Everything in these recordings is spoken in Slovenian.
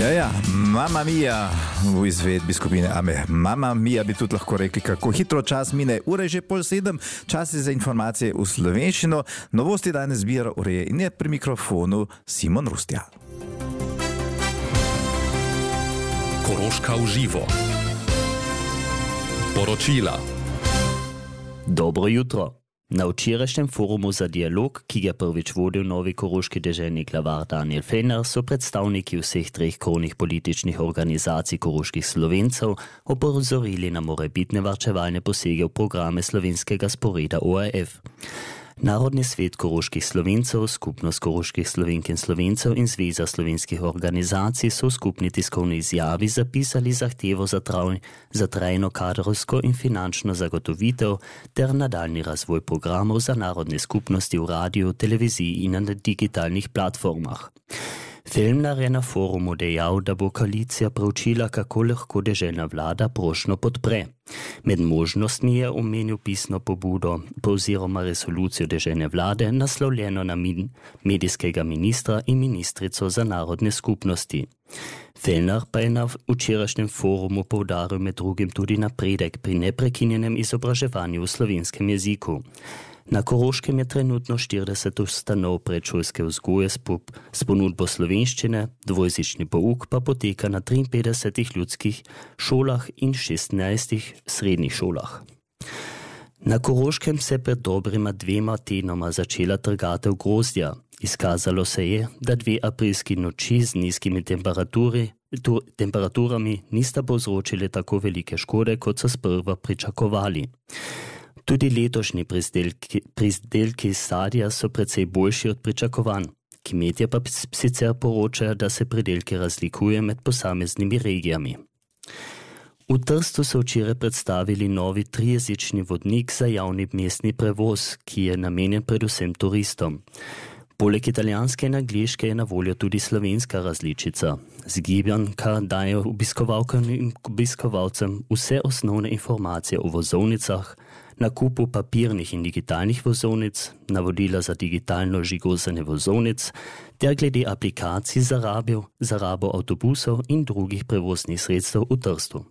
Ja, Mamma Mia v izvedbi skupine Ame. Mamma Mia bi tudi lahko rekli, kako hitro čas mine. Ura je že 6:30, čas je za informacije v slovenščino. Novosti danes zbira Ureje in je pri mikrofonu Simon Rustja. Koroška v živo. Poročila. Dobro jutro. Na včerajšnjem forumu za dialog, ki ga prvič vodil novi koroški deželni glavar Daniel Fellner, so predstavniki vseh treh krovnih političnih organizacij koroških Slovencev opozorili na morebitne varčevalne posege v programe slovenskega sporeda ORF. Narodni svet koroških Slovencev, Skupnost koroških Slovenk in Slovencev in Zveza slovenskih organizacij so v skupni tiskovni izjavi zapisali zahtevo za trajno kadrovsko in finančno zagotovitev ter nadaljni razvoj programov za narodne skupnosti v radiju, televiziji in na digitalnih platformah. Fellner je na forumu dejal, da bo koalicija preučila, kako lahko deželna vlada prošnjo podpre. Med možnostmi je omenil pisno pobudo oziroma resolucijo deželne vlade naslovljeno na medijskega ministra in ministrico za narodne skupnosti. Fellner pa je na včerajšnjem forumu poudaril med drugim tudi napredek pri neprekinjenem izobraževanju v slovenskem jeziku. Na Koroškem je trenutno 40 ustanov predšolske vzgoje s ponudbo slovenščine, dvojezični pouk pa poteka na 53 ljudskih šolah in 16 srednjih šolah. Na Koroškem se pred dobrima 2 tednoma začela trgatev grozdja. Izkazalo se je, da 2 aprilski noči z nizkimi temperaturami nista povzročili tako velike škode, kot so sprva pričakovali. Tudi letošnji pridelki sadja so precej boljši od pričakovanj. Kmetje pa sicer poročajo, da se pridelki razlikuje med posameznimi regijami. V Trstu so včeraj predstavili novi 3-jezični vodnik za javni mestni prevoz, ki je namenjen predvsem turistom. Poleg italijanske in angleške je na voljo tudi slovenska različica. Zgibanka daje obiskovalkam in obiskovalcem vse osnovne informacije o vozovnicah, nakupu papirnih in digitalnih vozovnic, navodila za digitalno žigosanje vozovnic, ter glede aplikacij za rabo avtobusov in drugih prevoznih sredstev v Trstu.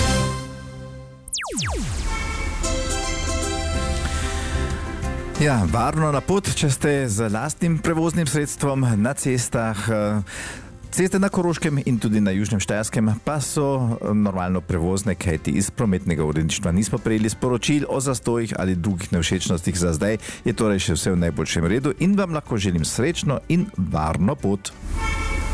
Ja, varno na pot, če ste z lastnim prevoznim sredstvom na cestah. Ceste na Koroškem in tudi na Južnem Štajerskem pa so normalno prevozne, kajti iz prometnega uredništva nismo prejeli sporočil o zastojih ali drugih nevšečnostih za zdaj. Je torej še vse v najboljšem redu in vam lahko želim srečno in varno pot.